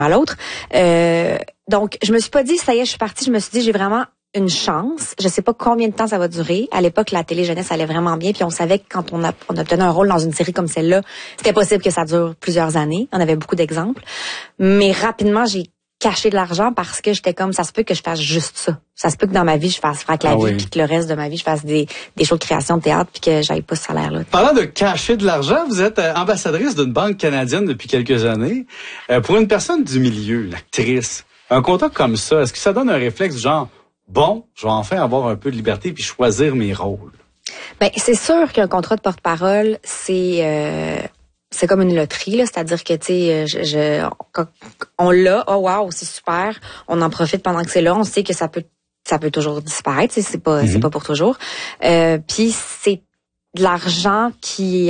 à l'autre. Donc, je me suis pas dit, ça y est, je suis partie. Je me suis dit, j'ai vraiment une chance. Je sais pas combien de temps ça va durer. À l'époque, la télé jeunesse allait vraiment bien, puis on savait que quand on obtenait un rôle dans une série comme celle-là, c'était possible que ça dure plusieurs années. On avait beaucoup d'exemples. Mais rapidement, j'ai caché de l'argent parce que j'étais comme, ça se peut que je fasse juste ça. Ça se peut que dans ma vie, je fasse frac la vie, puis que le reste de ma vie, je fasse des shows de création de théâtre, puis que j'aille pas ce salaire-là. Parlant de cacher de l'argent, vous êtes ambassadrice d'une banque canadienne depuis quelques années. Pour une personne du milieu, l'actrice, un contrat comme ça, est-ce que ça donne un réflexe du genre, bon, je vais enfin avoir un peu de liberté puis choisir mes rôles? Ben, c'est sûr qu'un contrat de porte-parole, c'est comme une loterie, là. C'est-à-dire que, tu sais, on l'a, oh wow, c'est super. On en profite pendant que c'est là. On sait que ça peut toujours disparaître. C'est pas pour toujours. Puis c'est de l'argent qui,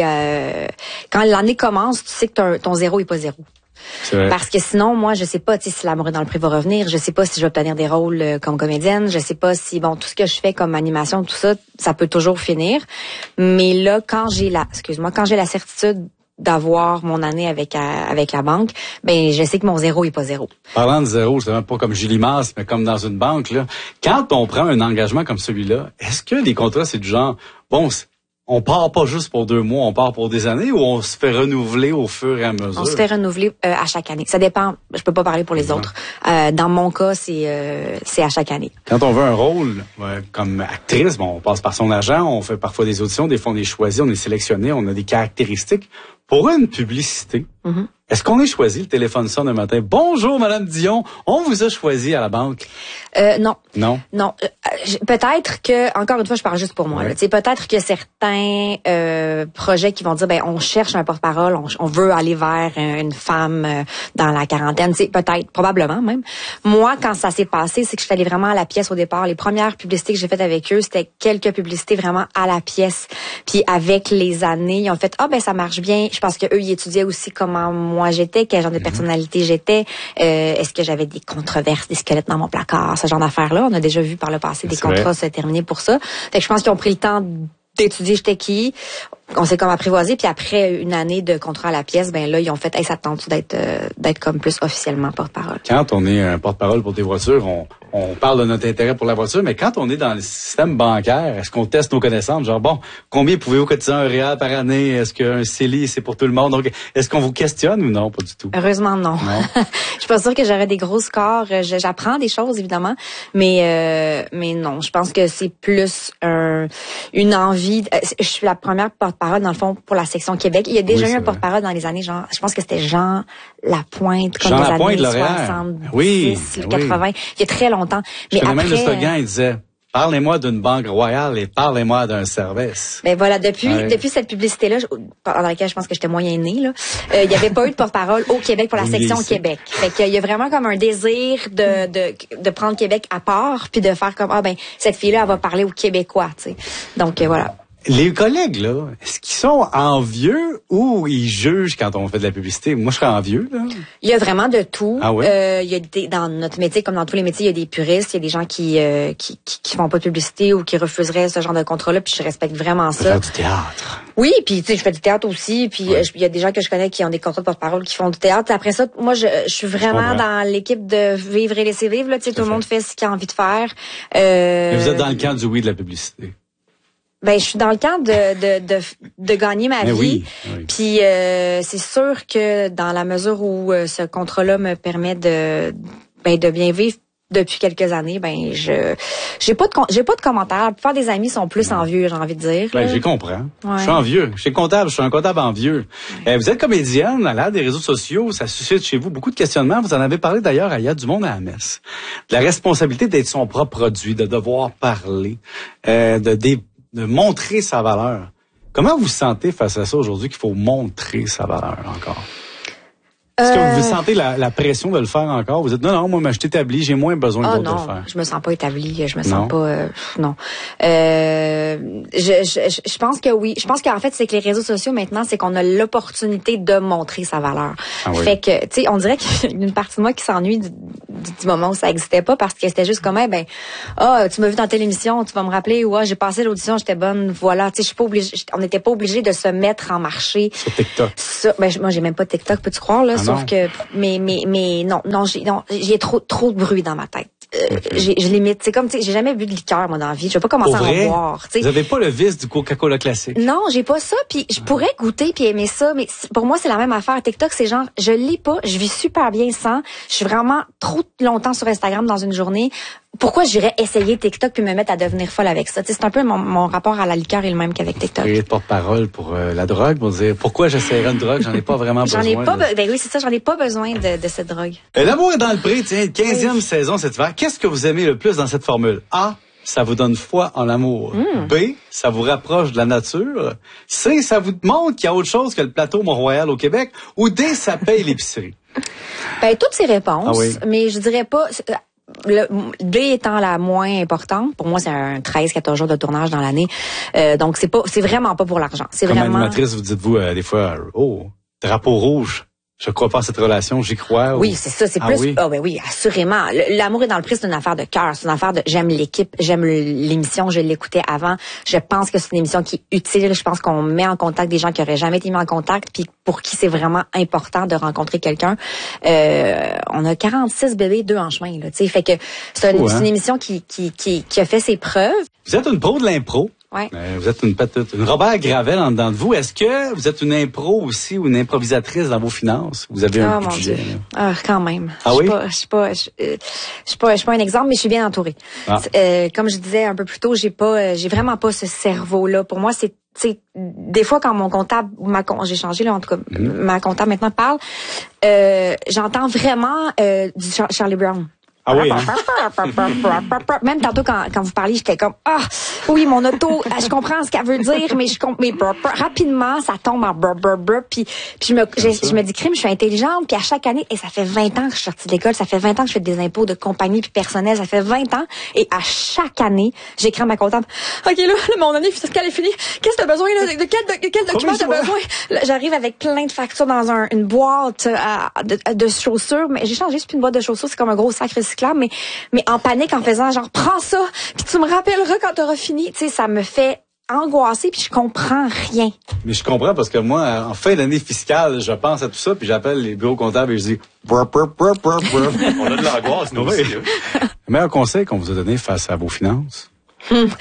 quand l'année commence, tu sais que ton zéro est pas zéro. Parce que sinon, moi, je sais pas, tu sais, si L'amour est dans le pré va revenir, je sais pas si je vais obtenir des rôles comme comédienne, je sais pas si, bon, tout ce que je fais comme animation, tout ça, ça peut toujours finir. Mais là, quand j'ai la certitude d'avoir mon année avec la banque, ben je sais que mon zéro est pas zéro. Parlant de zéro, c'est même pas comme Julie Masse, mais comme dans une banque, là. Quand on prend un engagement comme celui-là, est-ce que les contrats, c'est du genre, bon, on part pas juste pour 2 mois, on part pour des années, ou on se fait renouveler au fur et à mesure? On se fait renouveler à chaque année. Ça dépend, je peux pas parler pour les autres. Dans mon cas, c'est à chaque année. Quand on veut un rôle comme actrice, bon, on passe par son agent, on fait parfois des auditions, des fois on est choisi, on est sélectionné, on a des caractéristiques. Pour une publicité, est-ce qu'on est choisi, le téléphone sonne un matin, bonjour Madame Dion, on vous a choisi à la banque? Non. Non? Non. Peut-être que, encore une fois, je parle juste pour moi. Ouais. Peut-être que certains projets qui vont dire, ben on cherche un porte-parole, on veut aller vers une femme dans la quarantaine. Peut-être, probablement même. Moi, quand ça s'est passé, c'est que je suis allée vraiment à la pièce au départ. Les premières publicités que j'ai faites avec eux, c'était quelques publicités vraiment à la pièce. Puis avec les années, ils ont fait, ben ça marche bien. Je pense que eux, ils étudiaient aussi comment moi j'étais, quel genre de personnalité j'étais. Est-ce que j'avais des controverses, des squelettes dans mon placard, ce genre d'affaires-là. On a déjà vu par le passé des contrats se terminer pour ça. Fait que je pense qu'ils ont pris le temps d'étudier j'étais qui. On s'est comme apprivoisé, puis après une année de contrat à la pièce, ben là, ils ont fait, ça te tente d'être comme plus officiellement porte-parole. Quand on est un porte-parole pour des voitures, on parle de notre intérêt pour la voiture, mais quand on est dans le système bancaire, est-ce qu'on teste nos connaissances? Genre, bon, combien pouvez-vous cotiser un REER par année? Est-ce qu'un CELI, c'est pour tout le monde? Donc, est-ce qu'on vous questionne ou non? Pas du tout. Heureusement, non. Je suis pas sûre que j'aurais des gros scores. J'apprends des choses, évidemment, mais non. Je pense que c'est plus une envie. Je suis la première porte-parole, dans le fond, pour la section Québec. Il y a déjà eu un porte-parole dans les années, genre, je pense que c'était Jean Lapointe, comme les années 70, 80. Il y a très longtemps. Mais après, même le slogan, il disait, parlez-moi d'une banque royale et parlez-moi d'un service. Ben voilà, depuis cette publicité-là, dans laquelle je pense que j'étais moyen née, là, il y avait pas eu de porte-parole au Québec pour la section Québec. Fait qu'il y a vraiment comme un désir de prendre Québec à part, puis de faire comme, cette fille-là, elle va parler aux Québécois, tu sais. Donc, voilà. Les collègues, là, est-ce qu'ils sont envieux ou ils jugent quand on fait de la publicité? Moi, je serais envieux, là. Il y a vraiment de tout. Ah oui? Il y a dans notre métier, comme dans tous les métiers, il y a des puristes, il y a des gens qui font pas de publicité ou qui refuseraient ce genre de contrat-là, puis je respecte vraiment ça. Faire du théâtre. Oui, puis tu sais, je fais du théâtre aussi, puis il y a des gens que je connais qui ont des contrats de porte-parole qui font du théâtre. Après ça, moi, je suis vraiment dans l'équipe de vivre et laisser vivre, là. Tu sais, tout le monde fait ce qu'il a envie de faire. Mais vous êtes dans le camp du oui de la publicité. Ben, je suis dans le camp de gagner ma vie. Oui. Puis c'est sûr que dans la mesure où ce contrat-là me permet de bien vivre depuis quelques années, j'ai pas de commentaires. La plupart des amis sont plus envieux, j'ai envie de dire. Ben, j'y comprends. Ouais. Je suis envieux. Je suis un comptable envieux. Vous êtes comédienne, à l'ère des réseaux sociaux, ça suscite chez vous beaucoup de questionnements. Vous en avez parlé d'ailleurs à Il y a du monde à la messe. De la responsabilité d'être son propre produit, de devoir parler, de montrer sa valeur. Comment vous sentez face à ça aujourd'hui qu'il faut montrer sa valeur encore? Est-ce que vous sentez la pression de le faire encore? Vous dites, non, moi, je t'établis, j'ai moins besoin de le faire. Je me sens pas établie, je me sens pas, non. Je pense que oui. Je pense qu'en fait, c'est que les réseaux sociaux, maintenant, c'est qu'on a l'opportunité de montrer sa valeur. Ah oui. Fait que, tu sais, on dirait qu'il y a une partie de moi qui s'ennuie du moment où ça existait pas, parce que c'était juste comme, tu m'as vu dans telle émission, tu vas me rappeler, j'ai passé l'audition, j'étais bonne, voilà. Tu sais, je suis pas obligée, on n'était pas obligé de se mettre en marché. Sur TikTok. Moi, j'ai même pas de TikTok, peux-tu croire, là, sauf que, mais non, j'ai trop de bruit dans ma tête. Je limite. C'est comme, tu sais, j'ai jamais bu de liqueur, moi, dans la vie. Je vais pas commencer à en boire, tu sais. Vous avez pas le vice du Coca-Cola classique? Non, j'ai pas ça, puis je pourrais goûter puis aimer ça, mais pour moi, c'est la même affaire. TikTok, c'est genre, je lis pas, je vis super bien sans. Je suis vraiment trop longtemps sur Instagram dans une journée. Pourquoi j'irais essayer TikTok puis me mettre à devenir folle avec ça? T'sais, c'est un peu mon rapport à la liqueur est le même qu'avec TikTok. Et porte-parole pour la drogue, pour dire pourquoi j'essaierais une drogue, j'en ai pas vraiment besoin. Ben oui, c'est ça, j'en ai pas besoin de cette drogue. L'amour est dans le pré, tiens, 15e saison cet hiver. Qu'est-ce que vous aimez le plus dans cette formule? A, ça vous donne foi en l'amour. B, ça vous rapproche de la nature. C, ça vous montre qu'il y a autre chose que le plateau Mont-Royal au Québec. Ou D, ça paye l'épicerie. Ben, toutes ces réponses, ah oui. Mais je dirais pas... Le D étant la moins importante, pour moi c'est un 13-14 jours de tournage dans l'année, donc c'est vraiment pas pour l'argent. C'est comme vraiment. Animatrice, vous dites-vous des fois, drapeau rouge. Je crois pas à cette relation, j'y crois. Oui, c'est ça, c'est plus. Oui? Oui, assurément. L'amour est dans le prix, c'est une affaire de cœur, c'est une affaire de. J'aime l'équipe, j'aime l'émission, je l'écoutais avant. Je pense que c'est une émission qui est utile. Je pense qu'on met en contact des gens qui auraient jamais été mis en contact, puis pour qui c'est vraiment important de rencontrer quelqu'un. On a 46 bébés, 2 en chemin, là. Tu sais, fait que c'est une émission qui a fait ses preuves. Vous êtes une pro de l'impro. Ouais. Vous êtes une Robert Gravel en dedans de vous. Est-ce que vous êtes une impro aussi ou une improvisatrice dans vos finances? Vous avez un budget? Quand même. Ah oui? Je suis pas un exemple, mais je suis bien entourée. Comme je disais un peu plus tôt, j'ai vraiment pas ce cerveau-là. Pour moi, c'est, tu sais, des fois quand mon comptable, j'ai changé là, en tout cas, ma comptable maintenant parle, j'entends vraiment du Charlie Brown. Ah oui. Même tantôt quand vous parliez, j'étais comme oui, mon auto, je comprends ce qu'elle veut dire, mais rapidement ça tombe en puis je me dis crime, je suis intelligente, puis à chaque année, et ça fait 20 ans que je suis sortie de l'école, ça fait 20 ans que je fais des impôts de compagnie puis personnel, ça fait 20 ans, et à chaque année, j'écris à ma comptable, OK, là mon année fiscale est finie. Qu'est-ce que t'as besoin là, de quel document t'as besoin? Là, j'arrive avec plein de factures dans une boîte de chaussures, mais j'ai changé, c'est plus une boîte de chaussures, c'est comme un gros sac recyclable, mais en panique, en faisant genre prends ça, puis tu me rappelleras quand t'auras fini. Tu sais, ça me fait angoisser, puis je comprends rien. Mais je comprends parce que moi, en fin d'année fiscale, je pense à tout ça, puis j'appelle les bureaux comptables et je dis on a de l'angoisse, nous aussi. Le meilleur conseil qu'on vous a donné face à vos finances? OK.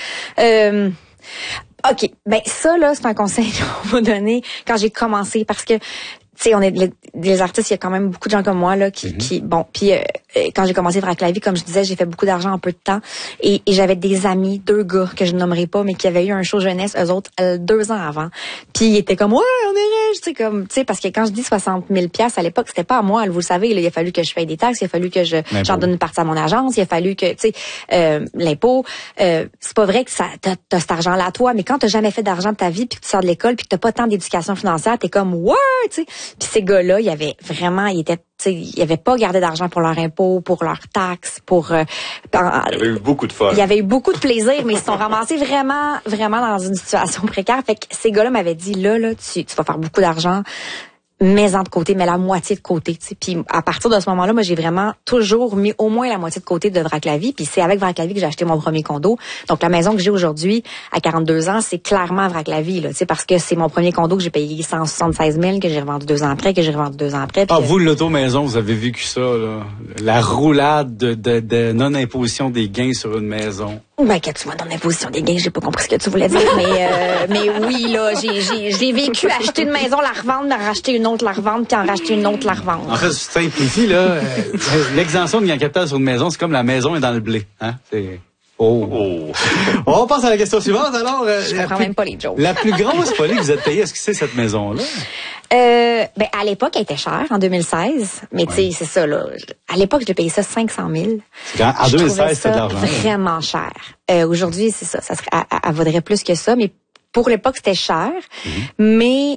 Ben ça, là, c'est un conseil qu'on m'a donné quand j'ai commencé, parce que tu sais, on est les artistes, il y a quand même beaucoup de gens comme moi là qui puis quand j'ai commencé Vrac la vie, comme je disais, j'ai fait beaucoup d'argent en peu de temps, et j'avais des amis, 2 gars que je nommerai pas, mais qui avaient eu un show jeunesse, eux autres 2 ans avant, puis ils étaient comme on est riches, tu sais, parce que quand je dis 60 000 $ à l'époque, c'était pas à moi, vous le savez, là, il a fallu que je paye des taxes, il a fallu que j'en donne une partie à mon agence, il a fallu que tu sais l'impôt, c'est pas vrai que ça t'as cet argent là à toi, mais quand t'as jamais fait d'argent de ta vie, puis que tu sors de l'école, puis que t'as pas tant d'éducation financière, t'es comme ouais, tu sais. Puis ces gars-là, ils avaient pas gardé d'argent pour leur impôt, pour leurs taxes, il y avait eu beaucoup de fun. Il y avait eu beaucoup de plaisir, mais ils se sont ramassés vraiment, vraiment dans une situation précaire. Fait que ces gars-là m'avaient dit, là, tu vas faire beaucoup d'argent, mets-en de côté, mets la moitié de côté, tu sais. Puis à partir de ce moment-là, moi j'ai vraiment toujours mis au moins la moitié de côté de Vrac la vie, puis c'est avec Vrac la vie que j'ai acheté mon premier condo. Donc la maison que j'ai aujourd'hui à 42 ans, c'est clairement Vrac la vie là, tu sais, parce que c'est mon premier condo que j'ai payé 176 000, que j'ai revendu 2 ans après, vous l'auto-maison, vous avez vécu ça là, la roulade de non-imposition des gains sur une maison. Ben, que tu vois dans l'imposition des gains, j'ai pas compris ce que tu voulais dire, mais oui, là, j'ai vécu acheter une maison, la revendre, la racheter une autre, la revendre, puis en racheter une autre, la revendre. En fait, je simplifie, là, l'exemption de gain capital sur une maison, c'est comme la maison est dans le blé, hein, c'est... On passe à la question suivante, alors. Je comprends même pas les jokes. La plus grosse folie que vous êtes payée, est-ce que c'est cette maison-là? Ben, à l'époque, elle était chère, en elle tu sais, c'est ça, là. À l'époque, je l'ai payé ça 500 000. En 2016, c'était de l'argent. Vraiment cher. Aujourd'hui, c'est ça serait, elle vaudrait plus que ça, mais pour l'époque, c'était cher. Mais,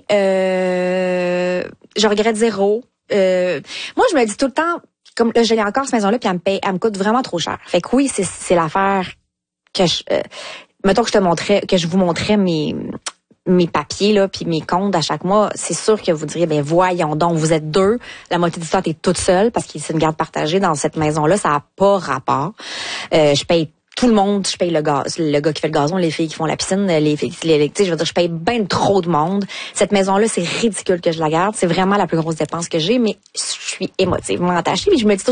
je regrette zéro. Moi, je me dis tout le temps, comme là, je l'ai encore cette maison-là, puis elle me coûte vraiment trop cher. Fait que oui, c'est l'affaire que mettons que je vous montrais mes papiers là puis mes comptes à chaque mois, c'est sûr que vous diriez ben voyons donc, vous êtes 2, la moitié du temps t'es toute seule parce que c'est une garde partagée dans cette maison-là, ça a pas rapport. Je paye tout le monde, je paye le gars qui fait le gazon, les filles qui font la piscine, les filles, tu sais, je veux dire, je paye bien trop de monde. Cette maison-là, c'est ridicule que je la garde. C'est vraiment la plus grosse dépense que j'ai, mais je suis émotivement attachée. Puis je me dis